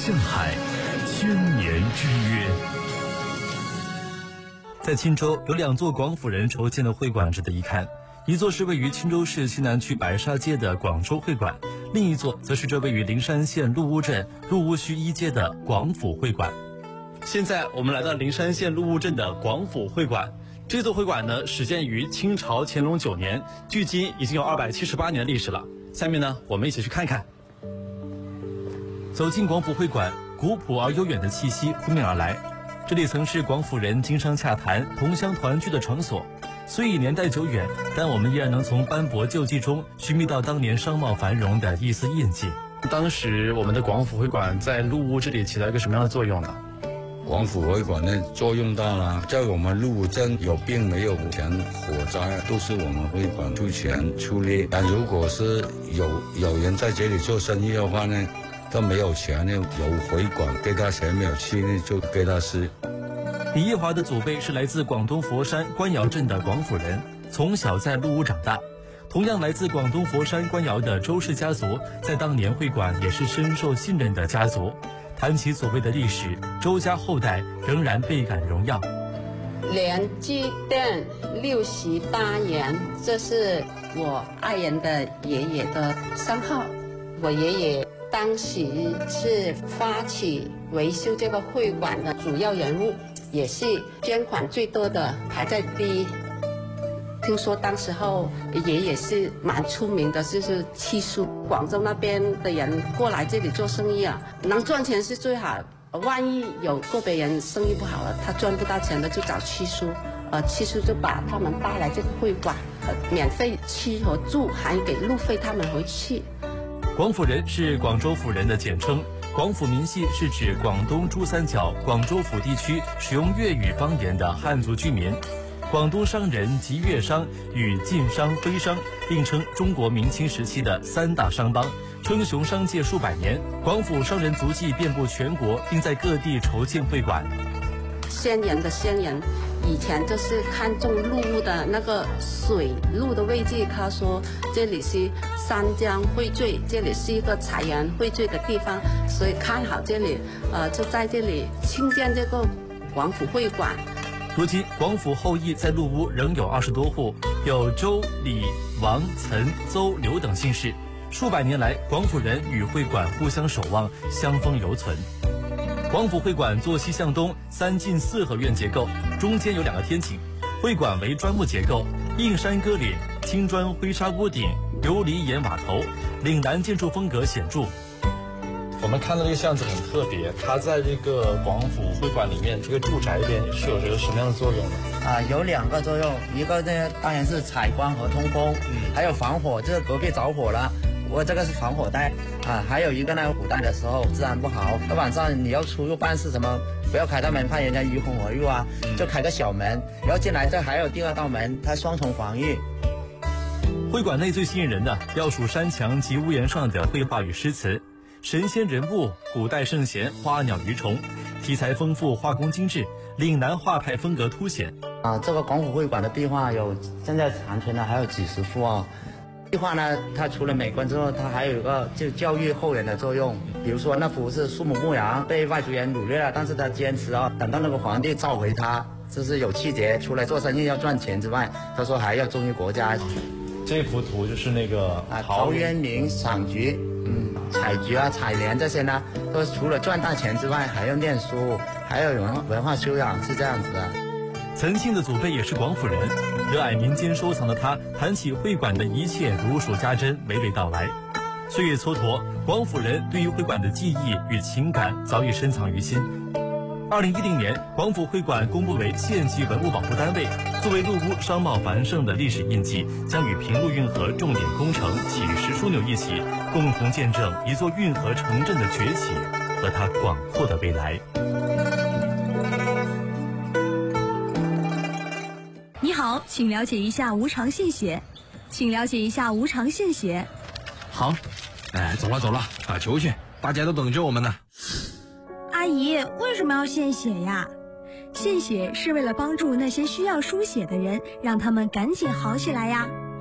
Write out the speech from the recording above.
向海，千年之约。在钦州有2座广府人筹建的会馆值得一看，一座是位于钦州市西南区白沙街的广州会馆，另一座则是这位于灵山县鹿屋镇鹿屋区1街的广府会馆。现在我们来到灵山县鹿屋镇的广府会馆，这座会馆呢始建于清朝乾隆9年，距今已经有278年的历史了。下面呢，我们一起去看看。走进广府会馆，古朴而悠远的气息扑面而来。这里曾是广府人经商洽谈、同乡团聚的场所。虽已年代久远，但我们依然能从斑驳旧迹中寻觅到当年商贸繁荣的一丝印记。当时我们的广府会馆在鹿屋这里起到一个什么样的作用呢？ 广府会馆的作用大了，在我们鹿屋镇有病没有钱火灾都是我们会馆出钱出力，但如果是有人在这里做生意的话呢，他没有钱呢，有会馆给他钱没有去呢，就给他吃。 李业华的祖辈是来自广东佛山官窑镇的广府人，从小在鹿屋长大。同样来自广东佛山官窑的周氏家族，在当年会馆也是深受信任的家族。谈起所谓的历史，周家后代仍然倍感荣耀。 连居店6席大园，这是我爱人的爷爷的商号。我爷爷当时是发起维修这个会馆的主要人物，也是捐款最多的，排在第一。听说当时候爷爷是蛮出名的，就是七叔，广州那边的人过来这里做生意啊，能赚钱是最好。万一有个别人生意不好了，他赚不到钱的就找七叔，七叔就把他们带来这个会馆，免费吃和住，还给路费他们回去。 广府人是广州府人的简称，广府民系是指广东珠三角、广州府地区使用粤语方言的汉族居民。广东商人及粤商与晋商、徽商并称中国明清时期的3大商帮，称雄商界数百年。广府商人足迹遍布全国，并在各地筹建会馆。 先人的先人以前就是看中鹿屋的那个水路的位置，他说这里是三江汇聚，这里是一个财源汇聚的地方，所以看好这里，就在这里兴建这个广府会馆。 如今广府后裔在鹿屋仍有20多户，有周、李、王、岑、邹、刘等姓氏。数百年来，广府人与会馆互相守望，相风犹存。广府会馆坐西向东，3进4合院结构，中间有2个天井。会馆为砖木结构，硬山割脸，青砖灰砂屋顶，琉璃檐瓦头，岭南建筑风格显著。我们看到这个巷子很特别，它在这个广府会馆里面，这个住宅边是有着什么样的作用呢？ 有2个作用，一个呢当然是采光和通风，还有防火，这个隔壁着火了，我这个是防火带还有一个呢，古代的时候治安不好，晚上你要出入办事什么，不要开大门，怕人家疑魂而入啊，就开个小门，然后进来这还有第2道门，它双重防御。 会馆内最吸引人的要数山墙及屋檐上的绘画与诗词。神仙人物、古代圣贤、花鸟鱼虫，题材丰富，画工精致，岭南画派风格凸显。 这个广府会馆的壁画现在残存的还有几十幅啊。壁画呢，它除了美观之后，它还有一个就教育后人的作用。比如说那幅是树木牧羊，被外族人掳掠了，但是他坚持等到那个皇帝召回他，这是有气节。除了做生意要赚钱之外，他说还要忠于国家。 这幅图就是那个陶渊明赏菊。采菊采莲这些呢，都除了赚大钱之外，还要念书，还要有文化修养，是这样子的。 岑庆的祖辈也是广府人，热爱民间收藏的他，谈起会馆的一切如数家珍，娓娓道来。岁月蹉跎，广府人对于会馆的记忆与情感早已深藏于心。2010年，广府会馆公布为县级文物保护单位，作为鹿屋商贸繁盛的历史印记，将与平陆运河重点工程启石枢纽一起，共同见证一座运河城镇的崛起和它广阔的未来。 你好，请了解一下无偿献血。请了解一下无偿献血。 好，走了，打球去，大家都等着我们呢。 阿姨，为什么要献血呀？献血是为了帮助那些需要输血的人，让他们赶紧好起来呀。